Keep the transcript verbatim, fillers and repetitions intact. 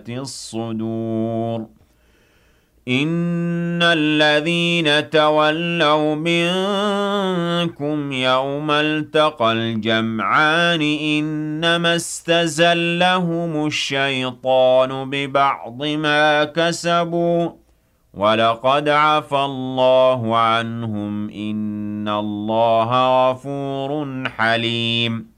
ذَاتِ الصُّدُورِ إِنَّ الَّذِينَ تَوَلَّوْا مِنكُمْ يَوْمَ الْتَقَى الْجَمْعَانِ إِنَّمَا اسْتَزَلَّهُمُ الشَّيْطَانُ بِبَعْضِ مَا كَسَبُوا وَلَقَدْ عَفَا اللَّهُ عَنْهُمْ إِنَّ اللَّهَ غَفُورٌ حَلِيمٌ